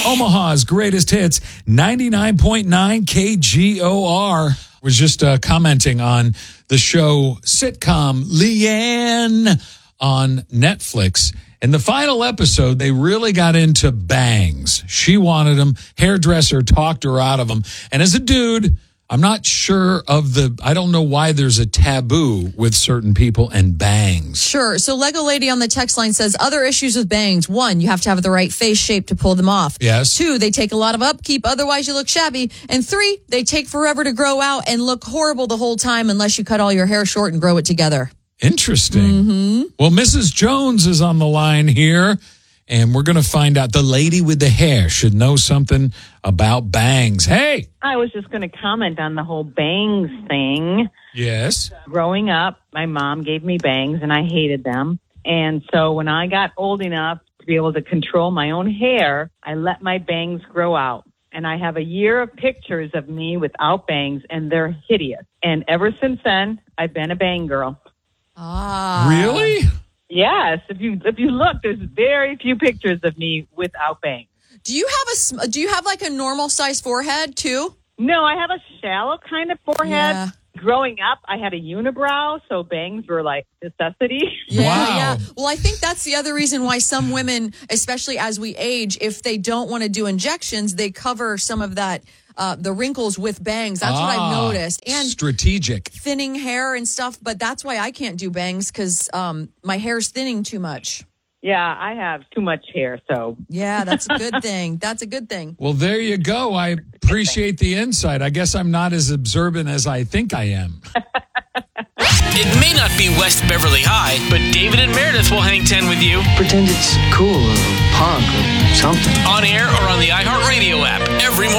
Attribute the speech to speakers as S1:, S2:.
S1: Omaha's greatest hits, 99.9 KGOR. Was just commenting on the show sitcom Leanne on Netflix. In the final episode, they really got into bangs. She wanted them. Hairdresser talked her out of them. And as a dude, I'm not sure I don't know why there's a taboo with certain people and bangs.
S2: Sure. So Lego Lady on the text line says, other issues with bangs. 1, you have to have the right face shape to pull them off.
S1: Yes.
S2: 2, they take a lot of upkeep, otherwise you look shabby. And 3, they take forever to grow out and look horrible the whole time unless you cut all your hair short and grow it together.
S1: Interesting.
S2: Mm-hmm.
S1: Well, Mrs. Jones is on the line here, and we're going to find out. The lady with the hair should know something about bangs. Hey!
S3: I was just going to comment on the whole bangs thing.
S1: Yes.
S3: Growing up, my mom gave me bangs, and I hated them. And so when I got old enough to be able to control my own hair, I let my bangs grow out. And I have a year of pictures of me without bangs, and they're hideous. And ever since then, I've been a bang girl.
S2: Ah.
S1: Really?
S3: Yes. If you look, there's very few pictures of me without bangs.
S2: Do you have like a normal size forehead too?
S3: No, I have a shallow kind of forehead.
S2: Yeah.
S3: Growing up, I had a unibrow, so bangs were like necessity.
S1: Wow.
S2: Well, I think that's the other reason why some women, especially as we age, if they don't want to do injections, they cover some of that, the wrinkles with bangs. That's what I've noticed. And
S1: strategic.
S2: thinning hair and stuff. But that's why I can't do bangs because my hair's thinning too much.
S3: Yeah, I have too much hair, so.
S2: Yeah, that's a good thing. That's a good thing.
S1: Well, there you go. I appreciate the insight. I guess I'm not as observant as I think I am.
S4: It may not be West Beverly High, but David and Meredith will hang 10 with you.
S5: Pretend it's cool or punk or something.
S4: On air or on the iHeartRadio app every morning.